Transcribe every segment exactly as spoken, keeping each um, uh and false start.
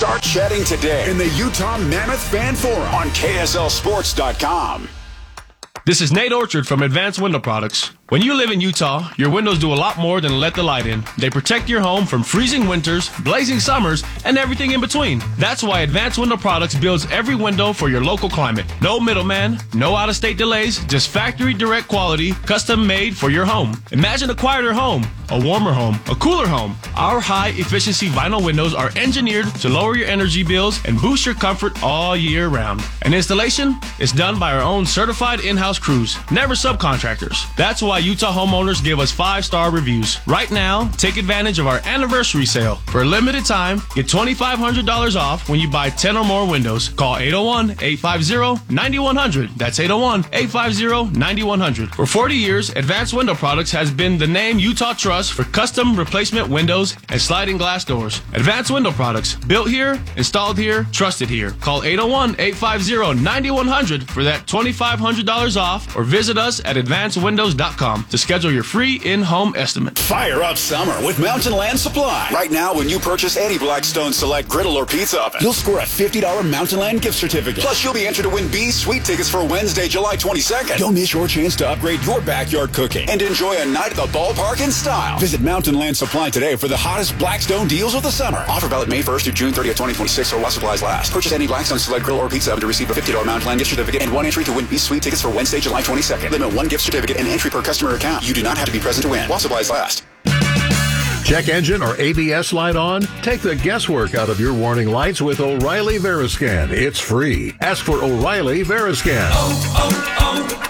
Start chatting today in the Utah Mammoth Fan Forum on K S L sports dot com. This is Nate Orchard from Advanced Window Products. When you live in Utah, your windows do a lot more than let the light in. They protect your home from freezing winters, blazing summers, and everything in between. That's why Advanced Window Products builds every window for your local climate. No middleman, no out-of-state delays, just factory direct quality, custom made for your home. Imagine a quieter home, a warmer home, a cooler home. Our high-efficiency vinyl windows are engineered to lower your energy bills and boost your comfort all year round. And installation is done by our own certified in-house crews, never subcontractors. That's why Utah homeowners give us five-star reviews. Right now, take advantage of our anniversary sale. For a limited time, get twenty-five hundred dollars off when you buy ten or more windows. Call eight oh one, eight five zero, nine one zero zero. That's eight oh one, eight five zero, nine one zero zero. For forty years, Advanced Window Products has been the name Utah trusts for custom replacement windows and sliding glass doors. Advanced Window Products, built here, installed here, trusted here. Call eight oh one, eight five zero, nine one zero zero for that twenty-five hundred dollars off, or visit us at advanced windows dot com to schedule your free in-home estimate. Fire up summer with Mountain Land Supply. Right now, when you purchase any Blackstone Select griddle or pizza oven, you'll score a fifty dollars Mountain Land gift certificate. Plus, you'll be entered to win B's Sweet tickets for Wednesday, July twenty-second. Don't miss your chance to upgrade your backyard cooking and enjoy a night at the ballpark in style. Visit Mountain Land Supply today for the hottest Blackstone deals of the summer. Offer valid May first through June thirtieth, twenty twenty-six, or while supplies last. Purchase any Blackstone Select griddle or pizza oven to receive a fifty dollars Mountain Land gift certificate and one entry to win B's Sweet tickets for Wednesday, July twenty-second. Limit one gift certificate and entry per customer account. You do not have to be present to win while supplies last. Check engine or A B S light on? Take the guesswork out of your warning lights with O'Reilly Veriscan. It's free. Ask for O'Reilly Veriscan. Oh,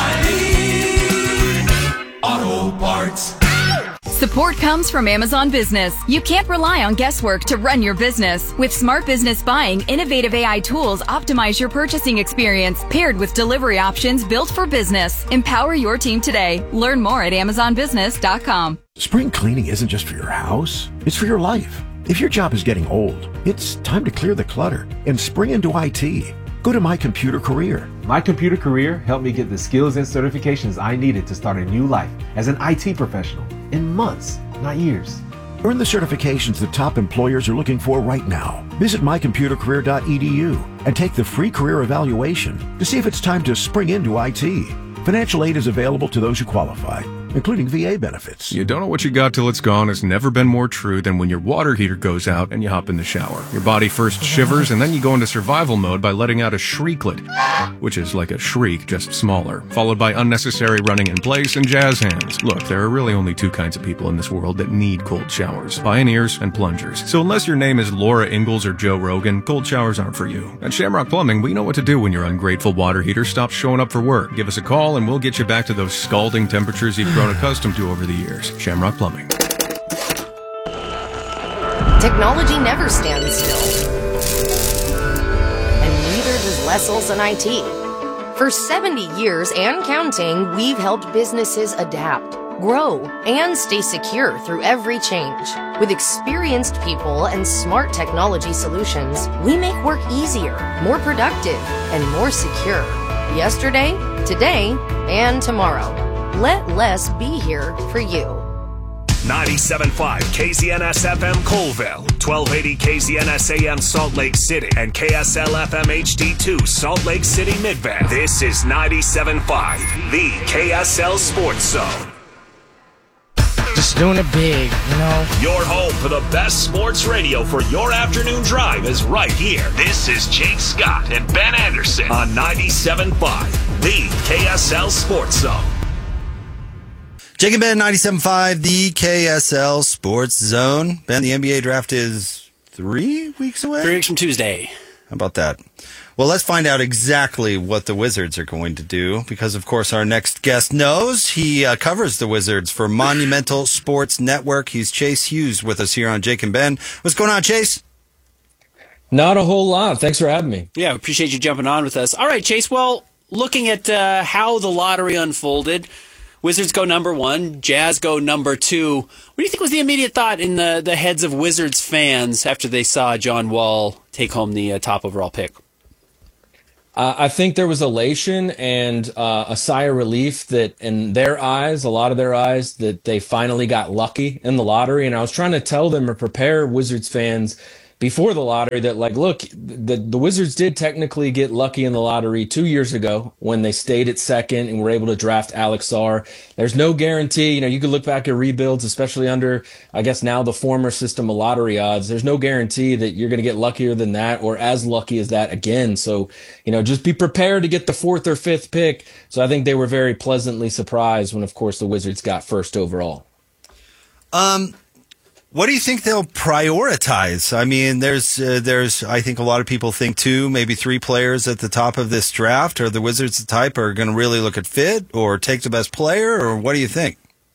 oh, oh, O'Reilly Auto Parts. Support comes from Amazon Business. You can't rely on guesswork to run your business. With smart business buying, innovative A I tools optimize your purchasing experience, paired with delivery options built for business. Empower your team today. Learn more at amazon business dot com. Spring cleaning isn't just for your house, it's for your life. If your job is getting old, it's time to clear the clutter and spring into I T. Go to My Computer Career. My Computer Career helped me get the skills and certifications I needed to start a new life as an I T professional in months, not years. Earn the certifications the top employers are looking for right now. Visit my computer career dot e d u and take the free career evaluation to see if it's time to spring into I T. Financial aid is available to those who qualify, including V A benefits. You don't know what you got till it's gone has never been more true than when your water heater goes out and you hop in the shower. Your body first shivers and then you go into survival mode by letting out a shrieklet, which is like a shriek, just smaller, followed by unnecessary running in place and jazz hands. Look, there are really only two kinds of people in this world that need cold showers: pioneers and plungers. So unless your name is Laura Ingalls or Joe Rogan, cold showers aren't for you. At Shamrock Plumbing, we know what to do when your ungrateful water heater stops showing up for work. Give us a call and we'll get you back to those scalding temperatures you've grown accustomed to over the years. Shamrock Plumbing. Technology never stands still. And neither does Lessel's and I T. For seventy years and counting, we've helped businesses adapt, grow, and stay secure through every change. With experienced people and smart technology solutions, we make work easier, more productive, and more secure. Yesterday, today, and tomorrow. Let Les be here for you. ninety-seven point five K Z N S F M Colville, twelve eighty K Z N S A M Salt Lake City, and K S L F M H D two Salt Lake City Midvale. This is ninety-seven point five, the K S L Sports Zone. Just doing it big, you know? Your home for the best sports radio for your afternoon drive is right here. This is Jake Scott and Ben Anderson on ninety-seven point five, the K S L Sports Zone. Jake and Ben, ninety-seven point five, the K S L Sports Zone. Ben, the N B A draft is three weeks away? Three weeks from Tuesday. How about that? Well, let's find out exactly what the Wizards are going to do, because, of course, our next guest knows. He uh, covers the Wizards for Monumental Sports Network. He's Chase Hughes with us here on Jake and Ben. What's going on, Chase? Not a whole lot. Thanks for having me. Yeah, appreciate you jumping on with us. All right, Chase, well, looking at uh, how the lottery unfolded, Wizards go number one, Jazz go number two. What do you think was the immediate thought in the, the heads of Wizards fans after they saw John Wall take home the uh, top overall pick? Uh, I think there was elation and uh, a sigh of relief that in their eyes, a lot of their eyes, that they finally got lucky in the lottery. And I was trying to tell them or prepare Wizards fans before the lottery that, like, look, the, the Wizards did technically get lucky in the lottery two years ago when they stayed at second and were able to draft Alex Sarr. There's no guarantee. You know, you could look back at rebuilds, especially under, I guess, now the former system of lottery odds. There's no guarantee that you're going to get luckier than that or as lucky as that again. So, you know, just be prepared to get the fourth or fifth pick. So I think they were very pleasantly surprised when, of course, the Wizards got first overall. Um, what do you think they'll prioritize? I mean, there's, uh, there's, I think a lot of people think two, maybe three players at the top of this draft. Are the Wizards the type are going to really look at fit or take the best player, or what do you think?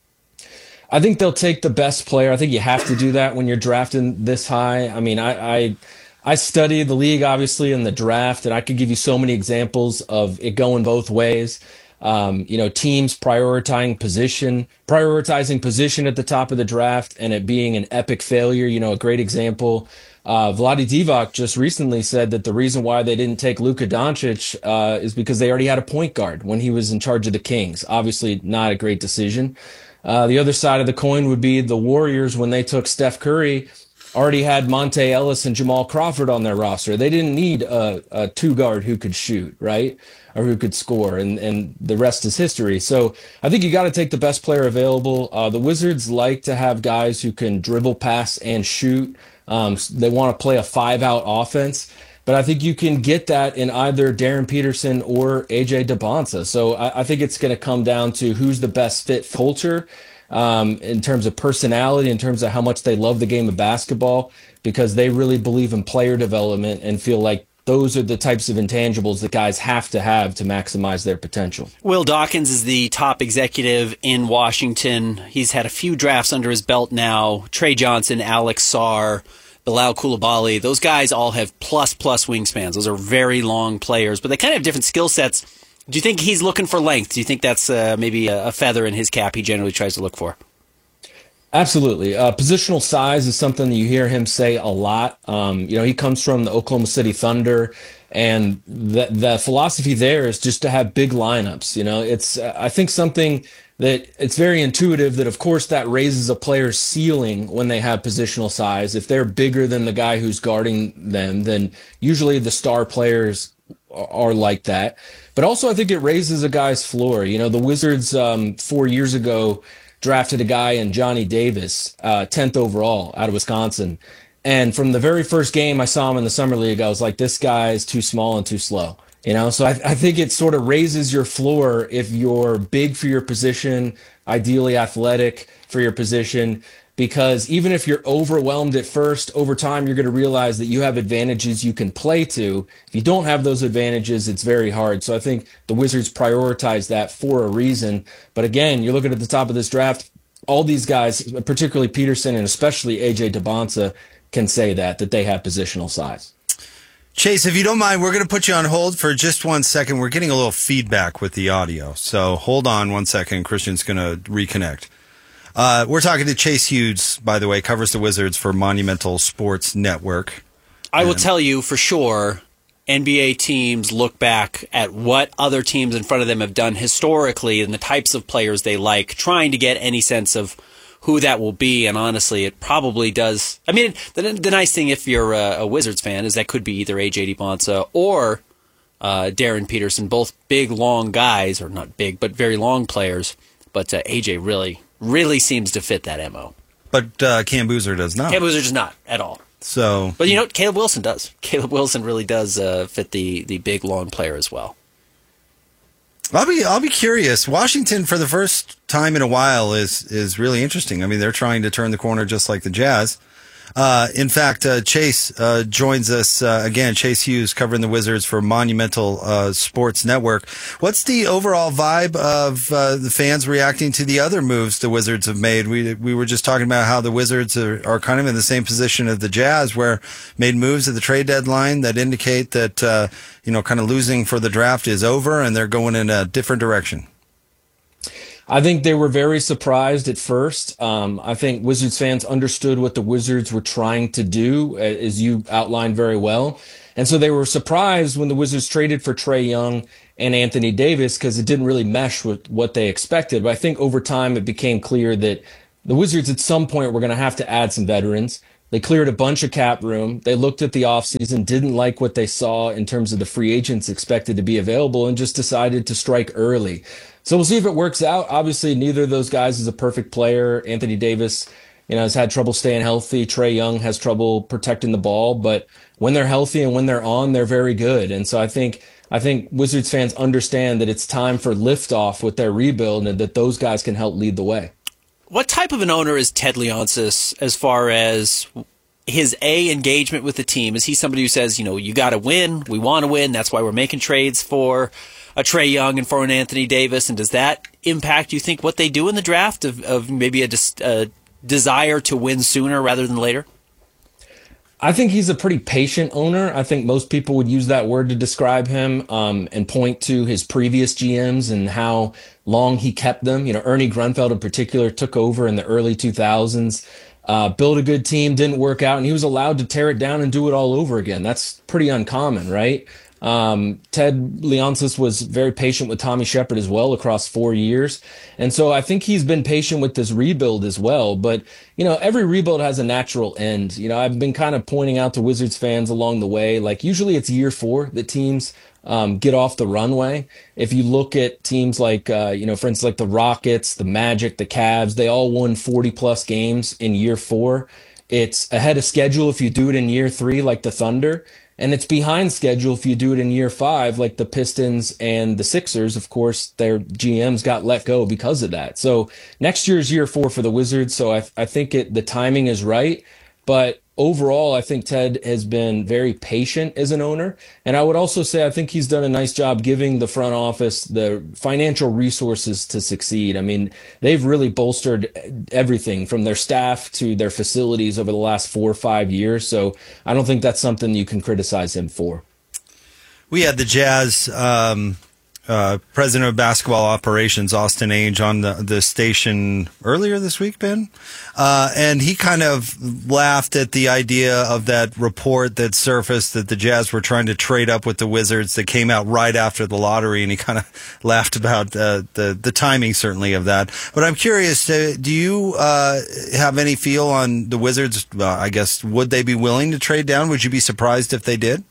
I think they'll take the best player. I think you have to do that when you're drafting this high. I mean, I, I, I study the league, obviously, in the draft, and I could give you so many examples of it going both ways. Um, you know, teams prioritizing position, prioritizing position at the top of the draft and it being an epic failure. You know, a great example. Uh, Vlade Divac just recently said that the reason why they didn't take Luka Doncic uh, is because they already had a point guard when he was in charge of the Kings. Obviously not a great decision. Uh, the other side of the coin would be the Warriors when they took Steph Curry, already had Monte Ellis and Jamal Crawford on their roster. They didn't need a, a two guard who could shoot, right? Or who could score, and, and the rest is history. So I think you got to take the best player available. Uh, the Wizards like to have guys who can dribble, pass, and shoot. Um, they want to play a five-out offense. But I think you can get that in either Darren Peterson or A J DeBonsa. So I, I think it's going to come down to who's the best fit culture um, in terms of personality, in terms of how much they love the game of basketball, because they really believe in player development and feel like those are the types of intangibles that guys have to have to maximize their potential. Will Dawkins is the top executive in Washington. He's had a few drafts under his belt now. Trey Johnson, Alex Sarr, Bilal Coulibaly. Those guys all have plus-plus wingspans. Those are very long players, but they kind of have different skill sets. Do you think he's looking for length? Do you think that's uh, maybe a, a feather in his cap he generally tries to look for? Absolutely. Uh, positional size is something that you hear him say a lot. Um, you know, he comes from the Oklahoma City Thunder, and the, the philosophy there is just to have big lineups. You know, it's, uh, I think, something that it's very intuitive that, of course, that raises a player's ceiling when they have positional size. If they're bigger than the guy who's guarding them, then usually the star players are, are like that. But also, I think it raises a guy's floor. You know, the Wizards um, four years ago drafted a guy in Johnny Davis, uh, tenth overall out of Wisconsin. And from the very first game I saw him in the summer league, I was like, this guy is too small and too slow. You know, so I, I think it sort of raises your floor if you're big for your position, ideally athletic for your position, because even if you're overwhelmed at first, over time, you're going to realize that you have advantages you can play to. If you don't have those advantages, it's very hard. So I think the Wizards prioritize that for a reason. But again, you're looking at the top of this draft, all these guys, particularly Peterson and especially A J DeBonsa, can say that, that they have positional size. Chase, if you don't mind, we're going to put you on hold for just one second. We're getting a little feedback with the audio. So hold on one second. Christian's going to reconnect. Uh, we're talking to Chase Hughes, by the way, covers the Wizards for Monumental Sports Network. I will tell you for sure, N B A teams look back at what other teams in front of them have done historically and the types of players they like, trying to get any sense of who that will be. And honestly, it probably does. I mean, the, the nice thing if you're a, a Wizards fan is that could be either A J DeBonsa or uh, Darren Peterson, both big, long guys, or not big, but very long players. But uh, A J really... really seems to fit that M O. But uh, Cam Boozer does not. Cam Boozer does not at all. So, But you know what? Caleb Wilson does. Caleb Wilson really does uh, fit the, the big, long player as well. I'll be I'll be curious. Washington, for the first time in a while, is is really interesting. I mean, they're trying to turn the corner just like the Jazz. Uh, in fact, uh, Chase uh, joins us uh, again. Chase Hughes covering the Wizards for Monumental uh, Sports Network. What's the overall vibe of uh, the fans reacting to the other moves the Wizards have made? We we were just talking about how the Wizards are, are kind of in the same position as the Jazz, where made moves at the trade deadline that indicate that uh, you know, kind of losing for the draft is over, and they're going in a different direction. I think they were very surprised at first. Um, I think Wizards fans understood what the Wizards were trying to do, as you outlined very well. And so they were surprised when the Wizards traded for Trae Young and Anthony Davis, because it didn't really mesh with what they expected. But I think over time it became clear that the Wizards at some point were going to have to add some veterans. They cleared a bunch of cap room. They looked at the offseason, didn't like what they saw in terms of the free agents expected to be available, and just decided to strike early. So we'll see if it works out. Obviously, neither of those guys is a perfect player. Anthony Davis, you know, has had trouble staying healthy. Trae Young has trouble protecting the ball, but when they're healthy and when they're on, they're very good. And so I think I think Wizards fans understand that it's time for liftoff with their rebuild and that those guys can help lead the way. What type of an owner is Ted Leonsis as far as his A, engagement with the team? Is he somebody who says, you know, you got to win, we want to win, that's why we're making trades for a Trae Young and for an Anthony Davis? And does that impact, you think, what they do in the draft of, of maybe a, a desire to win sooner rather than later? I think he's a pretty patient owner. I think most people would use that word to describe him, um, and point to his previous G Ms and how long he kept them. You know, Ernie Grunfeld in particular took over in the early two thousands, uh, built a good team, didn't work out, and he was allowed to tear it down and do it all over again. That's pretty uncommon, right? Um, Ted Leonsis was very patient with Tommy Shepard as well across four years. And so I think he's been patient with this rebuild as well. But, you know, every rebuild has a natural end. You know, I've been kind of pointing out to Wizards fans along the way, like usually it's year four that teams um, get off the runway. If you look at teams like, uh, you know, for instance, like the Rockets, the Magic, the Cavs, they all won forty plus games in year four. It's ahead of schedule if you do it in year three, like the Thunder. And it's behind schedule if you do it in year five, like the Pistons and the Sixers. Of course, their G Ms got let go because of that. So next year is year four for the Wizards. So I, I think it, the timing is right. But overall, I think Ted has been very patient as an owner. And I would also say I think he's done a nice job giving the front office the financial resources to succeed. I mean, they've really bolstered everything from their staff to their facilities over the last four or five years. So I don't think that's something you can criticize him for. We had the Jazz um, uh, president of basketball operations, Austin Ainge, on the, the station earlier this week, Ben. Uh, and he kind of laughed at the idea of that report that surfaced that the Jazz were trying to trade up with the Wizards that came out right after the lottery. And he kind of laughed about uh, the, the timing, certainly, of that. But I'm curious, uh, do you uh, have any feel on the Wizards? Uh, I guess, would they be willing to trade down? Would you be surprised if they did?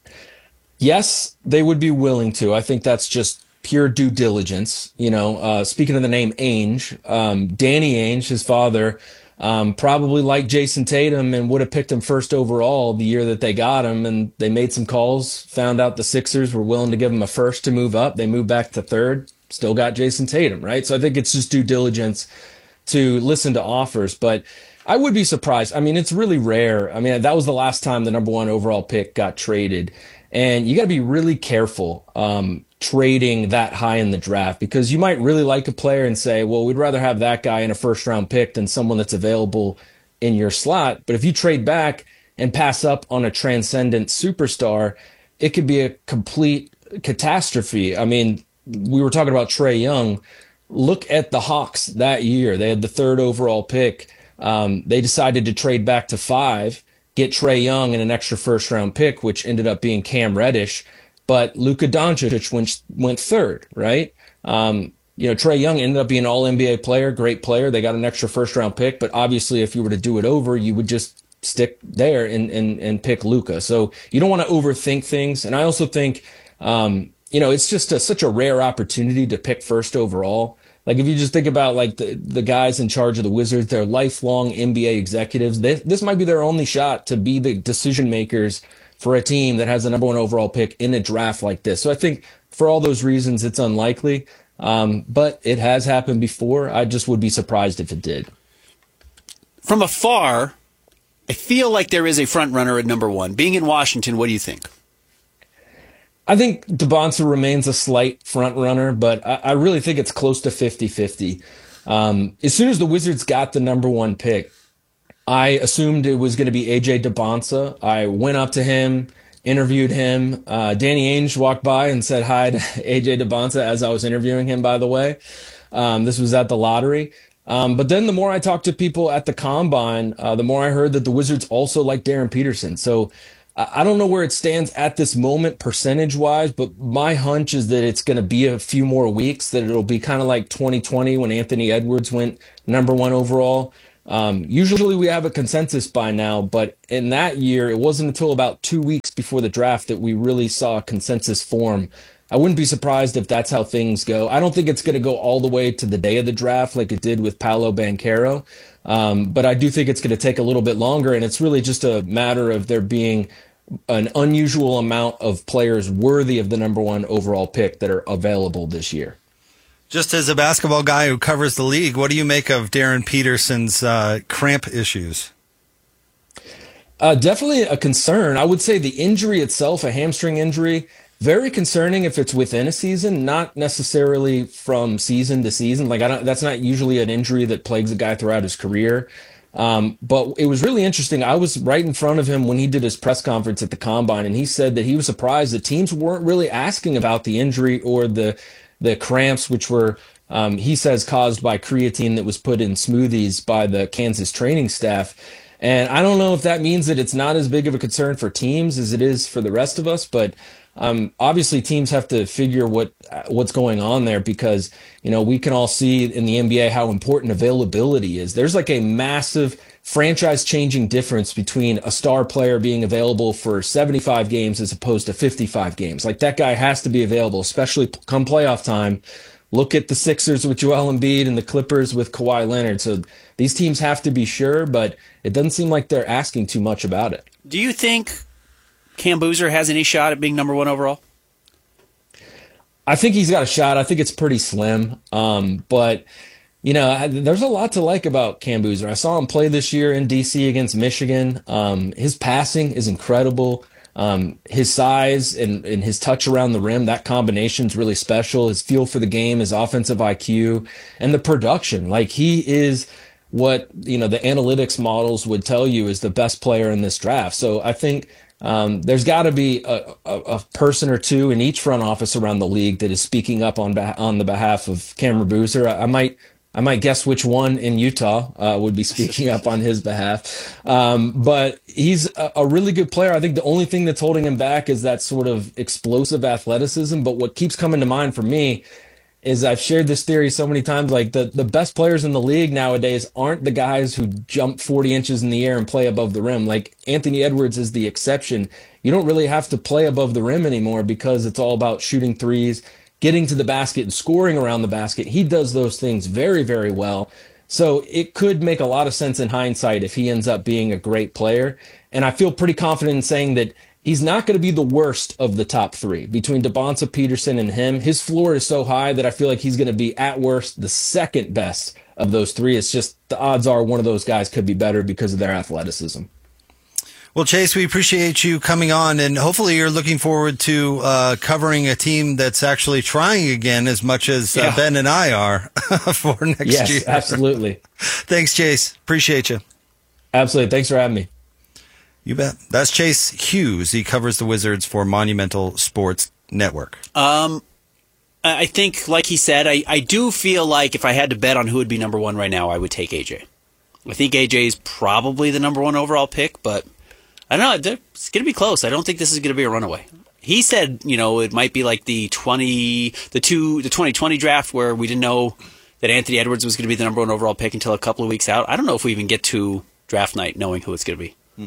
Yes, they would be willing to. I think that's just pure due diligence. You know, uh, speaking of the name Ainge, um, Danny Ainge, his father, um, probably liked Jason Tatum and would have picked him first overall the year that they got him. And they made some calls, found out the Sixers were willing to give him a first to move up. They moved back to third, still got Jason Tatum, right? So I think it's just due diligence to listen to offers. But I would be surprised. I mean, it's really rare. I mean, that was the last time the number one overall pick got traded. And you got to be really careful um, trading that high in the draft, because you might really like a player and say, well, we'd rather have that guy in a first round pick than someone that's available in your slot. But if you trade back and pass up on a transcendent superstar, it could be a complete catastrophe. I mean, we were talking about Trae Young. Look at the Hawks that year. They had the third overall pick. Um, they decided to trade back to five, get Trae Young and an extra first round pick, which ended up being Cam Reddish, but Luka Doncic went, went third, right? Um, you know, Trae Young ended up being an all N B A player, great player. They got an extra first round pick, but obviously if you were to do it over, you would just stick there and, and, and pick Luka. So you don't want to overthink things. And I also think, um, you know, it's just a, such a rare opportunity to pick first overall. Like if you just think about like the, the guys in charge of the Wizards, they're lifelong N B A executives. They, this might be their only shot to be the decision makers for a team that has the number one overall pick in a draft like this. So I think for all those reasons, it's unlikely. Um, but it has happened before. I just would be surprised if it did. From afar, I feel like there is a front runner at number one. Being in Washington, what do you think? I think Debonsa remains a slight front runner, but I, I really think it's close to fifty-fifty. Um, as soon as the Wizards got the number one pick, I assumed it was going to be A J Debonsa. I went up to him, interviewed him. Uh, Danny Ainge walked by and said hi to A J Debonsa as I was interviewing him, by the way. Um, this was at the lottery. Um, but then the more I talked to people at the Combine, uh, the more I heard that the Wizards also like Darren Peterson. So I don't know where it stands at this moment percentage-wise, but my hunch is that it's going to be a few more weeks, that it'll be kind of like twenty twenty when Anthony Edwards went number one overall. Um, usually we have a consensus by now, but in that year, it wasn't until about two weeks before the draft that we really saw a consensus form. I wouldn't be surprised if that's how things go. I don't think it's going to go all the way to the day of the draft like it did with Paolo Banchero, um, but I do think it's going to take a little bit longer, and it's really just a matter of there being an unusual amount of players worthy of the number one overall pick that are available this year. Just as a basketball guy who covers the league, what do you make of Darren Peterson's uh, cramp issues? Uh, definitely a concern. I would say the injury itself, a hamstring injury, very concerning if it's within a season, not necessarily from season to season. Like I don't, that's not usually an injury that plagues a guy throughout his career. Um, but it was really interesting. I was right in front of him when he did his press conference at the Combine, and he said that he was surprised that teams weren't really asking about the injury or the the cramps, which were, um, he says, caused by creatine that was put in smoothies by the Kansas training staff. And I don't know if that means that it's not as big of a concern for teams as it is for the rest of us, but um, obviously teams have to figure what what's going on there because, you know, we can all see in the N B A how important availability is. There's like a massive franchise-changing difference between a star player being available for seventy-five games as opposed to fifty-five games. Like that guy has to be available, especially come playoff time. Look at the Sixers with Joel Embiid and the Clippers with Kawhi Leonard. So these teams have to be sure, but it doesn't seem like they're asking too much about it. Do you think Cam Boozer has any shot at being number one overall? I think he's got a shot. I think it's pretty slim. Um, but, you know, there's a lot to like about Cam Boozer. I saw him play this year in D C against Michigan. Um, his passing is incredible. Um, his size and, and his touch around the rim, that combination is really special. His feel for the game, his offensive I Q, and the production. Like he is what, you know, the analytics models would tell you is the best player in this draft. So I think um, there's got to be a, a, a person or two in each front office around the league that is speaking up on beh- on the behalf of Cameron Boozer. I, I might. I might guess which one in Utah uh, would be speaking up on his behalf. Um, but he's a, a really good player. I think the only thing that's holding him back is that sort of explosive athleticism. But what keeps coming to mind for me is I've shared this theory so many times, like the, the best players in the league nowadays aren't the guys who jump forty inches in the air and play above the rim. Like Anthony Edwards is the exception. You don't really have to play above the rim anymore because it's all about shooting threes, getting to the basket and scoring around the basket. He does those things very, very well. So it could make a lot of sense in hindsight if he ends up being a great player. And I feel pretty confident in saying that he's not going to be the worst of the top three. Between DeBonta Peterson and him, his floor is so high that I feel like he's going to be at worst the second best of those three. It's just the odds are one of those guys could be better because of their athleticism. Well, Chase, we appreciate you coming on, and hopefully you're looking forward to uh, covering a team that's actually trying again as much as uh, Yeah. Ben and I are for next Yes, year. absolutely. Thanks, Chase. Appreciate you. Absolutely. Thanks for having me. You bet. That's Chase Hughes. He covers the Wizards for Monumental Sports Network. Um, I think, like he said, I, I do feel like if I had to bet on who would be number one right now, I would take A J. I think A J is probably the number one overall pick, but I don't know. It's going to be close. I don't think this is going to be a runaway. He said, you know, it might be like the twenty, the two, the twenty twenty draft where we didn't know that Anthony Edwards was going to be the number one overall pick until a couple of weeks out. I don't know if we even get to draft night knowing who it's going to be. Hmm.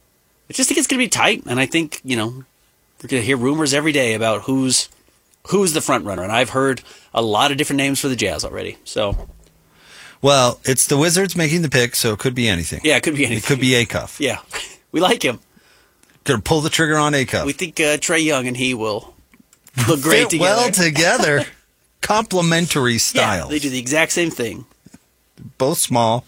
I just think it's going to be tight, and I think, you know, we're going to hear rumors every day about who's who's the front runner, and I've heard a lot of different names for the Jazz already. So, well, it's the Wizards making the pick, so it could be anything. Yeah, it could be anything. It could be Acuff. Yeah. We like him. Gonna pull the trigger on Acuff. We think uh, Trae Young and he will look great Fit together. well together. Complementary styles. Yeah, they do the exact same thing. Both small.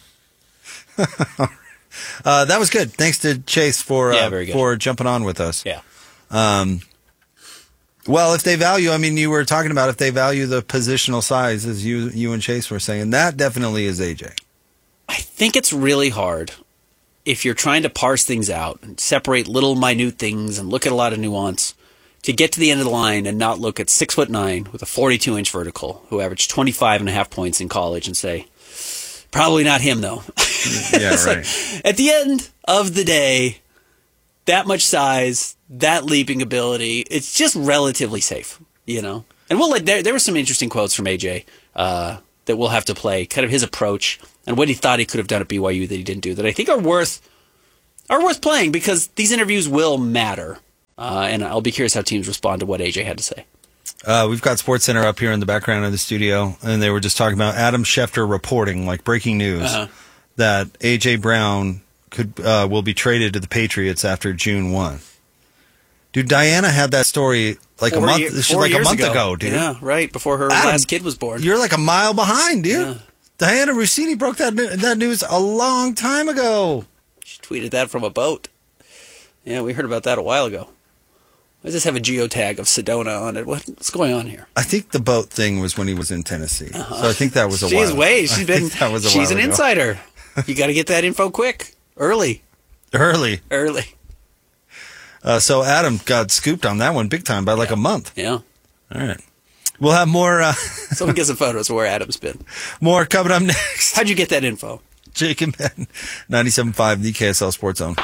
uh, that was good. Thanks to Chase for uh, Yeah, very good. for jumping on with us. Yeah. Um. Well, if they value, I mean, you were talking about if they value the positional size, as you you and Chase were saying, that definitely is A J. I think it's really hard if you're trying to parse things out and separate little minute things and look at a lot of nuance to get to the end of the line and not look at six foot nine with a forty-two inch vertical who averaged twenty-five and a half points in college and say, probably not him though. Yeah, It's right. like, at the end of the day, that much size, that leaping ability, it's just relatively safe, you know? And we'll let, there, there were some interesting quotes from A J uh, that we'll have to play, kind of his approach and what he thought he could have done at B Y U that he didn't do, that I think are worth are worth playing because these interviews will matter. Uh, and I'll be curious how teams respond to what A J had to say. Uh, we've got SportsCenter up here in the background of the studio, and they were just talking about Adam Schefter reporting, like breaking news, Uh-huh. that A J Brown could uh, will be traded to the Patriots after June first. Dude, Diana had that story like Four a month. year- She's four like a years month ago. ago, dude. Yeah, right before her Adam, last kid was born. You're like a mile behind, dude. Yeah. Diana Rossini broke that that news a long time ago. She tweeted that from a boat. Yeah, we heard about that a while ago. I just have a geotag of Sedona on it. What's going on here? I think the boat thing was when he was in Tennessee. Uh-huh. So I think that was a She's while. way. I She's think been. that was a she's while an ago. insider. You got to get that info quick, early, Early. early. Uh, so Adam got scooped on that one big time by like a month. Yeah. All right. We'll have more. Uh, Someone get some photos of where Adam's been. more coming up next. How'd you get that info? Jake and Ben, ninety-seven point five, the K S L Sports Zone.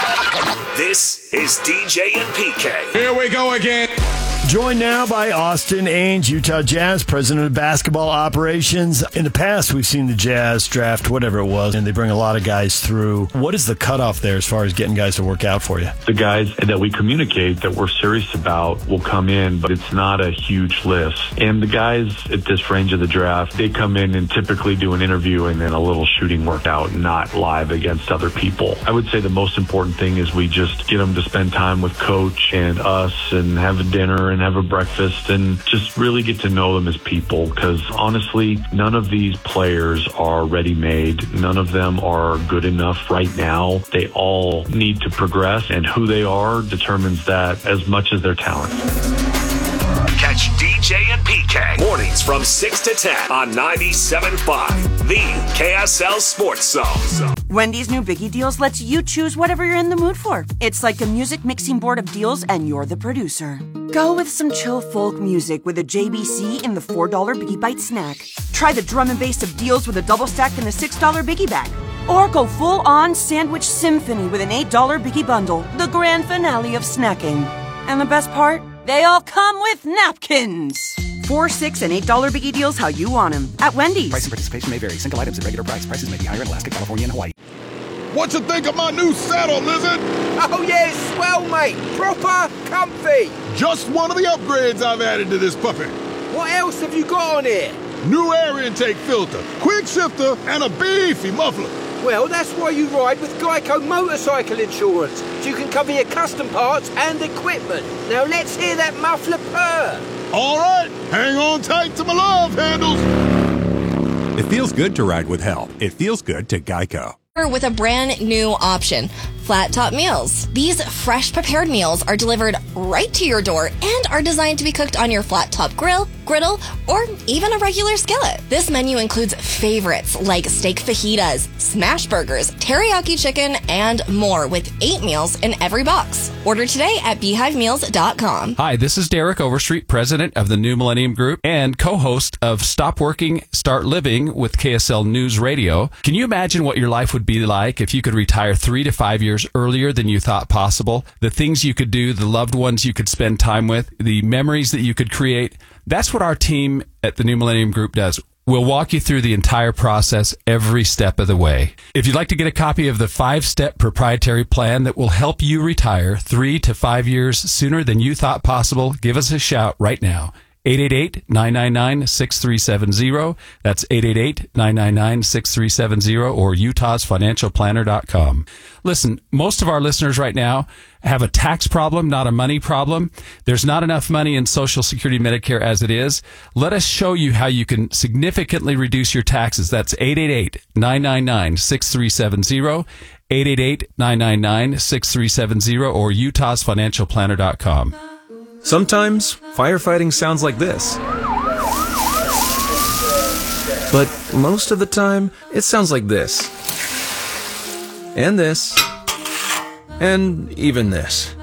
This is D J and P K. Here we go again. Joined now by Austin Ainge, Utah Jazz, president of basketball operations. In the past, we've seen the Jazz draft whatever it was, and they bring a lot of guys through. What is the cutoff there as far as getting guys to work out for you? The guys that we communicate that we're serious about will come in, but it's not a huge list. And the guys at this range of the draft, they come in and typically do an interview and then a little shooting workout, not live against other people. I would say the most important thing is we just get them to spend time with coach and us and have a dinner and have a breakfast and just really get to know them as people, because honestly, none of these players are ready-made. None of them are good enough right now. They all need to progress, and who they are determines that as much as their talent. Catch D J and P K mornings from six to ten on ninety-seven point five, the K S L Sports Zone. Wendy's new Biggie Deals lets you choose whatever you're in the mood for. It's like a music mixing board of deals, and you're the producer. Go with some chill folk music with a J B C in the four dollar Biggie Bite snack. Try the drum and bass of deals with a double stack in the six dollar Biggie Bag. Or go full-on sandwich symphony with an eight dollar Biggie Bundle, the grand finale of snacking. And the best part? They all come with napkins. Four, six, and eight dollar Biggie Deals how you want them at Wendy's. Price and participation may vary. Single items at regular price. Prices may be higher in Alaska, California, and Hawaii. What you think of my new saddle, Lizard? Oh yeah, it's swell, mate. Proper comfy. Just one of the upgrades I've added to this puppy. What else have you got on here? New air intake filter, quick shifter, and a beefy muffler. Well, that's why you ride with Geico Motorcycle Insurance, so you can cover your custom parts and equipment. Now let's hear that muffler purr. All right, hang on tight to my love handles. It feels good to ride with help. It feels good to Geico. With a brand new option, Flat Top Meals. These fresh prepared meals are delivered right to your door and are designed to be cooked on your flat top grill, griddle, or even a regular skillet. This menu includes favorites like steak fajitas, smash burgers, teriyaki chicken, and more with eight meals in every box. Order today at beehive meals dot com. Hi, this is Derek Overstreet, president of the New Millennium Group and co-host of Stop Working, Start Living with K S L News Radio. Can you imagine what your life would be like if you could retire three to five years earlier than you thought possible? The things you could do, the loved ones you could spend time with, the memories that you could create. That's what our team at the New Millennium Group does. We'll walk you through the entire process every step of the way. If you'd like to get a copy of the five-step proprietary plan that will help you retire three to five years sooner than you thought possible, give us a shout right now. eight eight eight, nine nine nine, six three seven zero. That's eight eight eight, nine nine nine, six three seven zero or utahs financial planner dot com. Listen, most of our listeners right now have a tax problem, not a money problem. There's not enough money in Social Security Medicare as it is. Let us show you how you can significantly reduce your taxes. That's eight eight eight, nine nine nine, six three seven zero, eight eight eight, nine nine nine, six three seven zero or utahs financial planner dot com. Sometimes, firefighting sounds like this. But most of the time, it sounds like this. And this. And even this.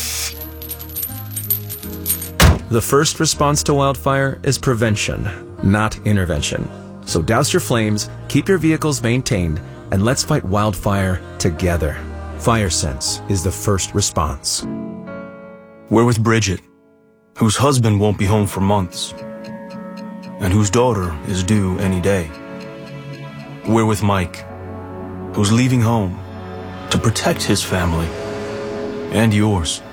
The first response to wildfire is prevention, not intervention. So douse your flames, keep your vehicles maintained, and let's fight wildfire together. FireSense is the first response. We're with Bridget, whose husband won't be home for months. and whose daughter is due any day. We're with Mike, who's leaving home to protect his family and yours.